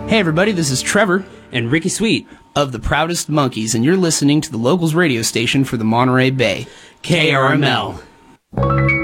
Hey everybody, this is Trevor and Ricky Sweet of the Proudest Monkeys, and you're listening to the Locals radio station for the Monterey Bay, KRML.